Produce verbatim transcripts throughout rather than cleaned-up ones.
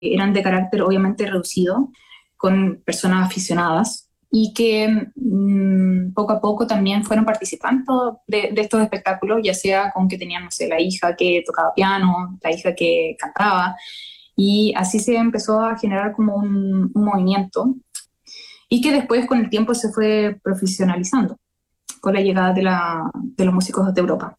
eran de carácter obviamente reducido, con personas aficionadas, y que mmm, poco a poco también fueron participando de, de estos espectáculos, ya sea con que tenían, no sé, la hija que tocaba piano, la hija que cantaba, y así se empezó a generar como un, un movimiento, y que después con el tiempo se fue profesionalizando con la llegada de, la, de los músicos de Europa.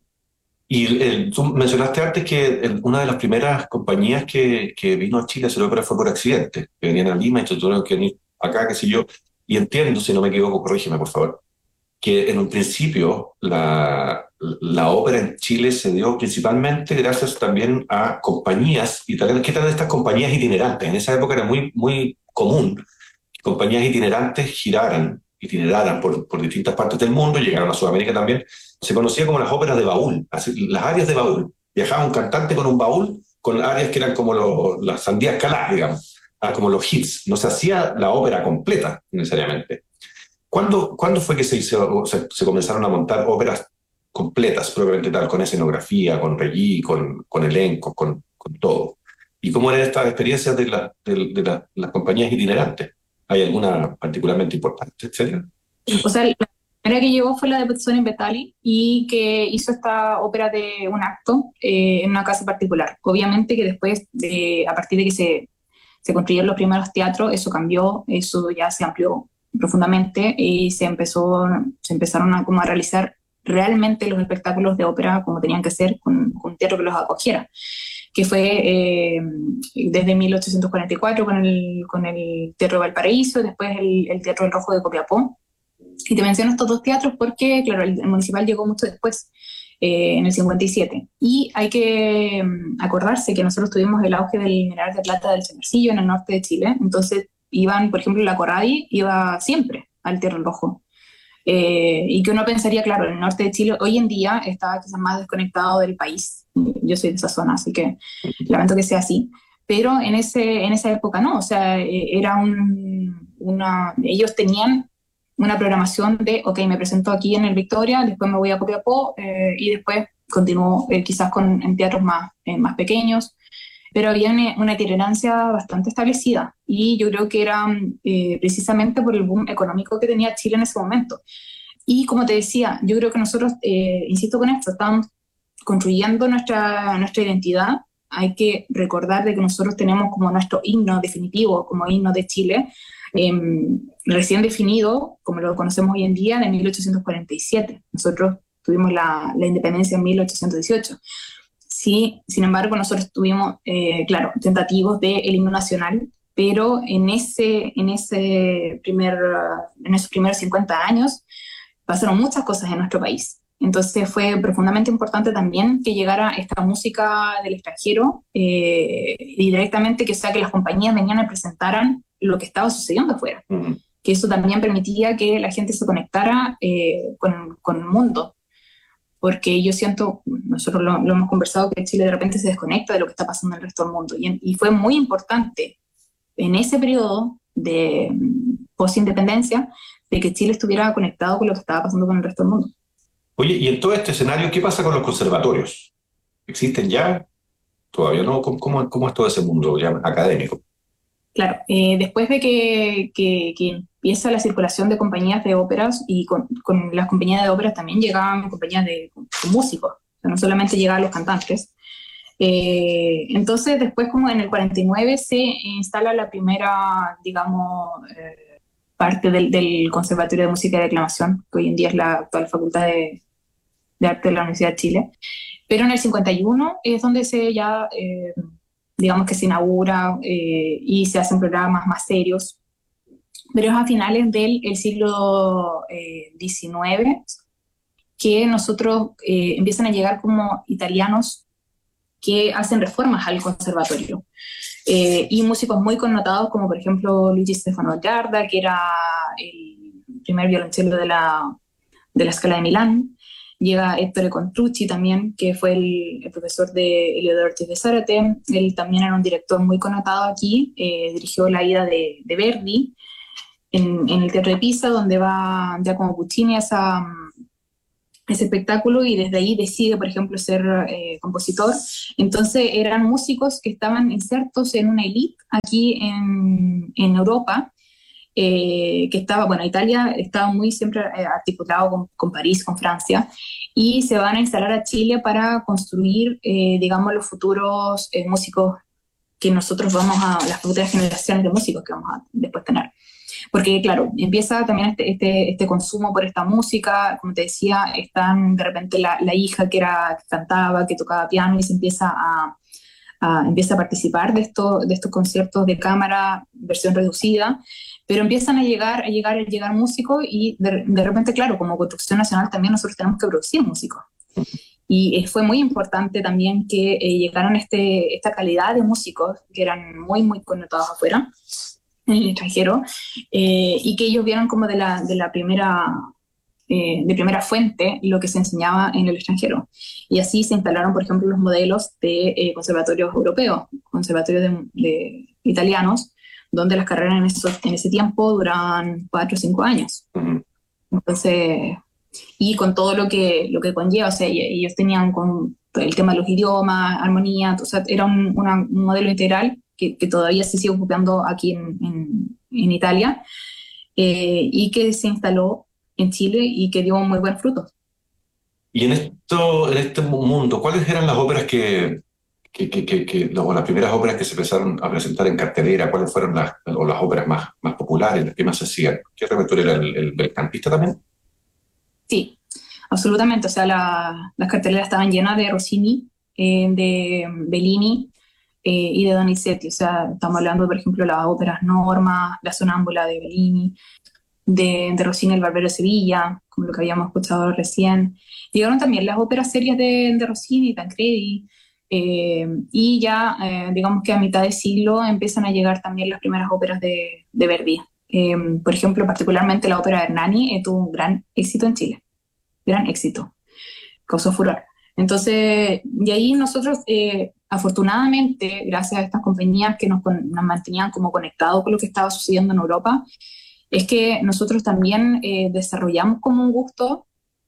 Y eh, tú mencionaste antes que eh, una de las primeras compañías que, que vino a Chile a hacer ópera fue por accidente, que venían a Lima y se tuvieron que venir acá, qué sé yo. Y entiendo, si no me equivoco, corrígeme por favor, que en un principio la, la ópera en Chile se dio principalmente gracias también a compañías italianas. ¿Qué tal estas compañías itinerantes? En esa época era muy, muy común que compañías itinerantes giraran, itineraran por, por distintas partes del mundo, llegaron a Sudamérica también. Se conocía como las óperas de baúl, así, las áreas de baúl. Viajaba un cantante con un baúl, con áreas que eran como lo, las sandías caladas, digamos, ah, como los hits. No se hacía la ópera completa necesariamente. ¿Cuándo, ¿Cuándo fue que se, hizo, se, se comenzaron a montar óperas completas, propiamente tal, con escenografía, con regí, con, con elenco, con, con todo? ¿Y cómo eran estas experiencias de, la, de, de la, las compañías itinerantes? ¿Hay alguna particularmente importante, etcétera? O sea, la primera que llegó fue la de Pezzoni Betali y que hizo esta ópera de un acto eh, en una casa particular. Obviamente que después, de, a partir de que se, se construyeron los primeros teatros, eso cambió, eso ya se amplió profundamente y se, empezó, se empezaron a, como a realizar realmente los espectáculos de ópera como tenían que ser, con, con un teatro que los acogiera, que fue eh, desde mil ochocientos cuarenta y cuatro con el, con el Teatro de Valparaíso, después el, el Teatro del Rojo de Copiapó. Y te menciono estos dos teatros porque, claro, el, el municipal llegó mucho después, eh, en el cincuenta y siete. Y hay que um, acordarse que nosotros tuvimos el auge del mineral de plata del Chamercillo en el norte de Chile, entonces iban, por ejemplo, la Corradi iba siempre al Teatro Rojo. Eh, y que uno pensaría, claro, el norte de Chile hoy en día está quizás más desconectado del país. Yo soy de esa zona, así que lamento que sea así. Pero en, ese, en esa época no, o sea, eh, era un, una, ellos tenían una programación de, ok, me presento aquí en el Victoria, después me voy a Copiapó eh, y después continúo eh, quizás con, en teatros más, eh, más pequeños, pero había una, una itinerancia bastante establecida y yo creo que era eh, precisamente por el boom económico que tenía Chile en ese momento. Y como te decía, yo creo que nosotros, eh, insisto con esto, estábamos construyendo nuestra, nuestra identidad. Hay que recordar de que nosotros tenemos como nuestro himno definitivo, como himno de Chile, eh, recién definido, como lo conocemos hoy en día, de mil ochocientos cuarenta y siete. Nosotros tuvimos la, la independencia en mil ochocientos dieciocho. Sí, sin embargo, nosotros tuvimos, eh, claro, tentativos del himno nacional, pero en, ese, en, ese primer, en esos primeros cincuenta años pasaron muchas cosas en nuestro país. Entonces fue profundamente importante también que llegara esta música del extranjero eh, y directamente que, o sea, que las compañías venían y presentaran lo que estaba sucediendo afuera. Uh-huh. Que eso también permitía que la gente se conectara eh, con, con el mundo. Porque yo siento, nosotros lo, lo hemos conversado, que Chile de repente se desconecta de lo que está pasando en el resto del mundo. Y, y fue muy importante en ese periodo de post-independencia de que Chile estuviera conectado con lo que estaba pasando con el resto del mundo. Oye, y en todo este escenario, ¿qué pasa con los conservatorios? ¿Existen ya? ¿Todavía no? ¿Cómo, cómo, cómo es todo ese mundo ya académico? Claro, eh, después de que, que, que empieza la circulación de compañías de óperas, y con, con las compañías de óperas también llegaban compañías de con, con músicos, o sea, no solamente llegaban los cantantes. Eh, entonces, después, como en el cuarenta y nueve, se instala la primera, digamos, eh, parte del, del Conservatorio de Música y Declamación, que hoy en día es la actual Facultad de, de Arte de la Universidad de Chile. Pero en el cincuenta y uno es donde se ya... Eh, digamos que se inaugura eh, y se hacen programas más serios, pero es a finales del el siglo eh, diecinueve que nosotros eh, empiezan a llegar como italianos que hacen reformas al conservatorio. Eh, y músicos muy connotados como por ejemplo Luigi Stefano Giarda, que era el primer violonchelo de la, de la Scala de Milán. Llega Ettore Contrucci también, que fue el, el profesor de Eliodoro Ortiz de Zárate. Él también era un director muy connotado aquí, eh, dirigió la Ida de, de Verdi en, en el Teatro de Pisa, donde va Giacomo Puccini a esa, ese espectáculo y desde ahí decide, por ejemplo, ser eh, compositor. Entonces eran músicos que estaban insertos en una élite aquí en, en Europa, eh, que estaba, bueno, Italia estaba muy siempre eh, articulado con, con París, con Francia, y se van a instalar a Chile para construir, eh, digamos, los futuros eh, músicos que nosotros vamos a, las futuras generaciones de músicos que vamos a después tener. Porque, claro, empieza también este, este, este consumo por esta música, como te decía, están de repente la, la hija que, era, que cantaba, que tocaba piano y se empieza a, a, empieza a participar de, esto, de estos conciertos de cámara, versión reducida, pero empiezan a llegar, a llegar, a llegar músicos y de, de repente, claro, como Construcción Nacional también nosotros tenemos que producir músicos. Y eh, fue muy importante también que eh, llegaran este, esta calidad de músicos que eran muy, muy connotados afuera, en el extranjero, eh, y que ellos vieron como de la, de la primera, eh, de primera fuente lo que se enseñaba en el extranjero. Y así se instalaron, por ejemplo, los modelos de eh, conservatorios europeos, conservatorios de, de italianos, donde las carreras en, esos, en ese tiempo duraban cuatro o cinco años. Uh-huh. Entonces, y con todo lo que, lo que conlleva, o sea, ellos tenían con el tema de los idiomas, armonía, o sea, era un, una, un modelo integral que, que todavía se sigue ocupando aquí en, en, en Italia, eh, y que se instaló en Chile y que dio muy buen fruto. Y en, esto, en este mundo, ¿cuáles eran las óperas que, que, que, que, que o las primeras óperas que se empezaron a presentar en cartelera? ¿Cuáles fueron las, o las óperas más, más populares, las que más se hacían? ¿Qué repertorio era el, el belcantista también? Sí, absolutamente. O sea, la, las carteleras estaban llenas de Rossini, eh, de Bellini eh, y de Donizetti. O sea, estamos hablando, por ejemplo, de las óperas Norma, La Sonámbula de Bellini, de, de Rossini, El Barbero de Sevilla, como lo que habíamos escuchado recién. Llegaron también las óperas serias de, de Rossini, Tancredi, eh, y ya, eh, digamos que a mitad de siglo empiezan a llegar también las primeras óperas de, de Verdi. Eh, por ejemplo, particularmente la ópera de Hernani eh, tuvo un gran éxito en Chile, gran éxito, causó furor. Entonces, de ahí nosotros, eh, afortunadamente, gracias a estas compañías que nos, nos mantenían como conectados con lo que estaba sucediendo en Europa, es que nosotros también eh, desarrollamos como un gusto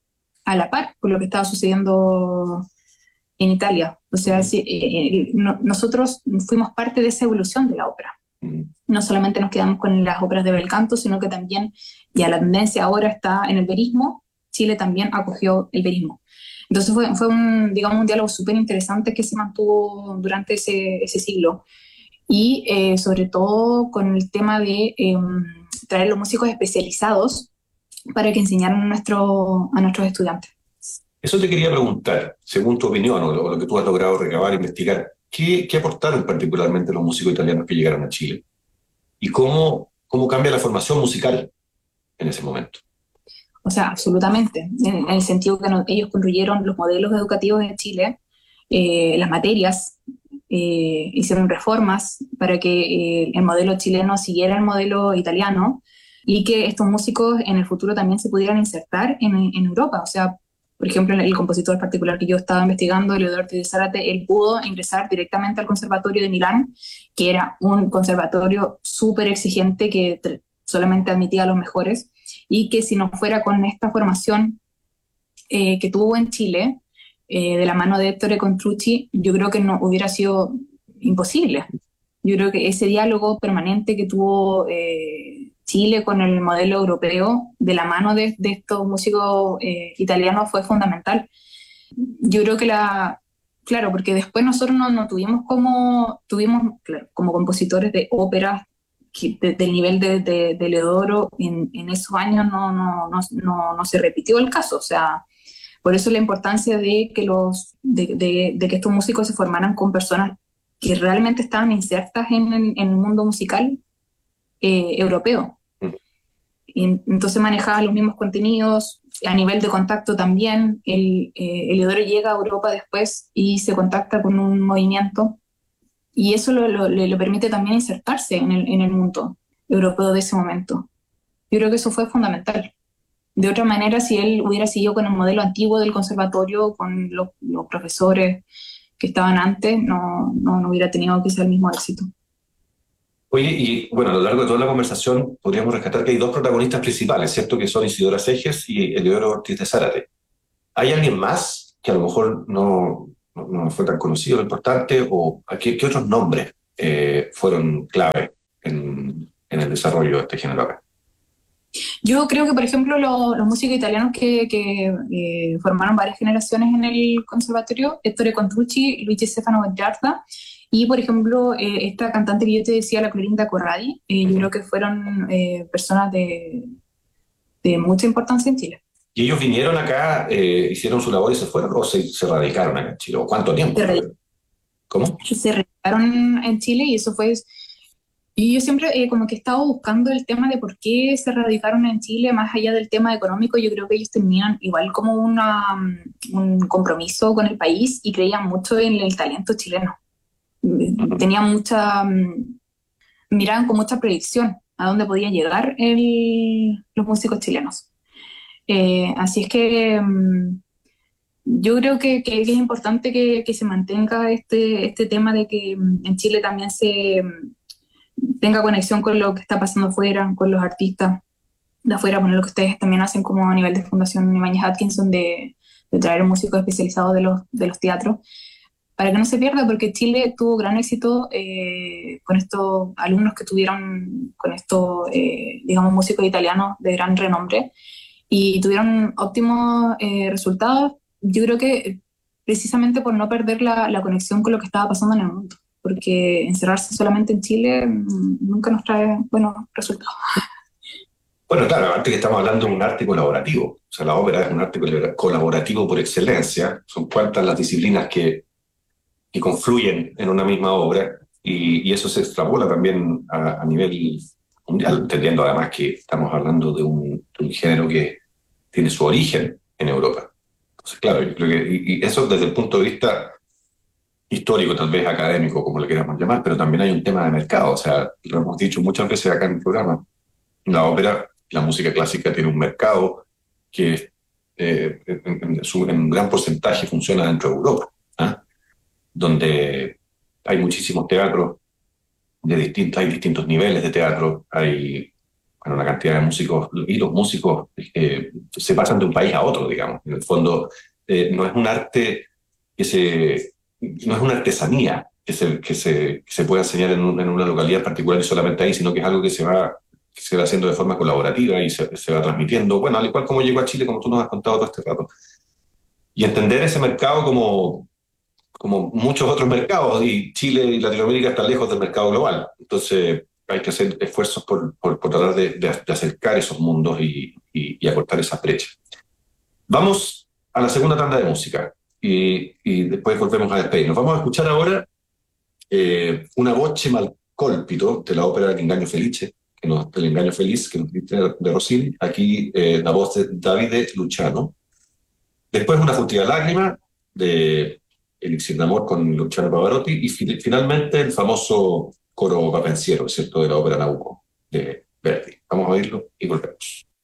a la par con lo que estaba sucediendo en Italia. O sea, si, eh, no, nosotros fuimos parte de esa evolución de la ópera. No solamente nos quedamos con las óperas de bel canto, sino que también, ya la tendencia ahora está en el verismo. Chile también acogió el verismo. Entonces fue, fue un, digamos, un diálogo súper interesante que se mantuvo durante ese, ese siglo. Y eh, sobre todo con el tema de eh, traer los músicos especializados para que enseñaran a, nuestro, a nuestros estudiantes. Eso te quería preguntar, según tu opinión o lo, o lo que tú has logrado recabar e investigar, ¿qué, qué aportaron particularmente los músicos italianos que llegaron a Chile? ¿Y cómo, cómo cambia la formación musical en ese momento? O sea, absolutamente, en, en el sentido que no, ellos construyeron los modelos educativos en Chile, eh, las materias, eh, hicieron reformas para que eh, el modelo chileno siguiera el modelo italiano y que estos músicos en el futuro también se pudieran insertar en, en Europa. O sea, por ejemplo, el compositor particular que yo estaba investigando, Eleodoro Ortiz de Zárate, él pudo ingresar directamente al Conservatorio de Milán, que era un conservatorio súper exigente que solamente admitía a los mejores, y que si no fuera con esta formación eh, que tuvo en Chile, eh, de la mano de Ettore Contrucci, yo creo que no hubiera sido imposible. Yo creo que ese diálogo permanente que tuvo eh, Chile con el modelo europeo, de la mano de, de estos músicos eh, italianos, fue fundamental. Yo creo que la... Claro, porque después nosotros no, no tuvimos como, tuvimos, claro, como compositores de óperas que de, del nivel de, de, de Eleodoro, en, en esos años no, no, no, no, no se repitió el caso. O sea, por eso la importancia de que, los, de, de, de que estos músicos se formaran con personas que realmente estaban insertas en, en, en el mundo musical eh, europeo. Y entonces manejaban los mismos contenidos, a nivel de contacto también. El, eh, Eleodoro llega a Europa después y se contacta con un movimiento, y eso lo, lo, le permite también insertarse en el, en el mundo europeo de ese momento. Yo creo que eso fue fundamental. De otra manera, si él hubiera seguido con el modelo antiguo del conservatorio, con los, los profesores que estaban antes, no, no, no hubiera tenido quizá el mismo éxito. Oye, y bueno, a lo largo de toda la conversación podríamos rescatar que hay dos protagonistas principales, ¿cierto? Que son Isidora Seges y Eleodoro Ortiz de Zárate. ¿Hay alguien más que a lo mejor no, no, no fue tan conocido, lo importante, o qué, qué otros nombres eh, fueron clave en, en el desarrollo de este género acá? Yo creo que, por ejemplo, lo- los músicos italianos que, que, eh, formaron varias generaciones en el conservatorio, Ettore Contrucci, Luigi Stefano Gottarda, y, por ejemplo, eh, esta cantante que yo te decía, la Clorinda Corradi, eh, yo Ujú. creo que fueron eh, personas de, de mucha importancia en Chile. ¿Y ellos vinieron acá, eh, hicieron su labor y se fueron, o se, se radicaron acá en Chile? ¿O cuánto tiempo? Se, ¿Sabes? ¿Cómo? se radicaron en Chile y eso fue. Y yo siempre eh, como que he estado buscando el tema de por qué se radicaron en Chile, más allá del tema económico. Yo creo que ellos tenían igual como una, mm, un compromiso con el país y creían mucho en el talento chileno. Mm, Ujú. Tenían mucha, mm, miraban con mucha predicción a dónde podía llegar el- los músicos chilenos. Eh, así es que mm, yo creo que, que es importante que, que se mantenga este, este tema de que mm, en Chile también se mm, tenga conexión con lo que está pasando afuera, con los artistas de afuera, bueno, lo que ustedes también hacen como a nivel de Fundación Ibáñez Atkinson, de, de traer músicos especializados de los, de los teatros, para que no se pierda, porque Chile tuvo gran éxito eh, con estos alumnos que tuvieron, con estos, eh, digamos, músicos italianos de gran renombre, y tuvieron óptimos eh, resultados. Yo creo que precisamente por no perder la, la conexión con lo que estaba pasando en el mundo, porque encerrarse solamente en Chile mm, nunca nos trae buenos resultados. Bueno, claro, aparte que estamos hablando de un arte colaborativo. O sea, la ópera es un arte col- colaborativo por excelencia. Son cuantas las disciplinas que, que confluyen en una misma obra y, y eso se extrapola también a, a nivel mundial, entendiendo además que estamos hablando de un, de un género que tiene su origen en Europa. Entonces, claro, yo creo que y, y eso desde el punto de vista histórico, tal vez académico, como le queramos llamar, pero también hay un tema de mercado. O sea, lo hemos dicho muchas veces acá en el programa, la ópera, la música clásica tiene un mercado que eh, en, en su, en un gran porcentaje funciona dentro de Europa, ¿ah? Donde hay muchísimos teatros, de distintos, hay distintos niveles de teatro, hay bueno, una cantidad de músicos, y los músicos eh, se pasan de un país a otro, digamos. En el fondo, eh, no es un arte que se, no es una artesanía que se, que se, que se pueda enseñar en, un, en una localidad particular y solamente ahí, sino que es algo que se va, que se va haciendo de forma colaborativa y se, se va transmitiendo, bueno, al igual como llegó a Chile, como tú nos has contado todo este rato. Y entender ese mercado como como muchos otros mercados, y Chile y Latinoamérica están lejos del mercado global. Entonces hay que hacer esfuerzos por, por, por tratar de, de, de, acercar esos mundos y, y, y acortar esas brechas. Vamos a la segunda tanda de música y, y después volvemos a despedirnos. Vamos a escuchar ahora eh, una voce mal colpito de la ópera El Engaño Felice, que nos, El Engaño Feliz, que nos dice de Rossini. Aquí eh, la voz de Davide Luciano. Después una futura lágrima de Elixir de Amor con Luciano Pavarotti y fi- finalmente el famoso coro papenciero, ¿cierto?, de la ópera Nabucco de Verdi. Vamos a oírlo y volvemos.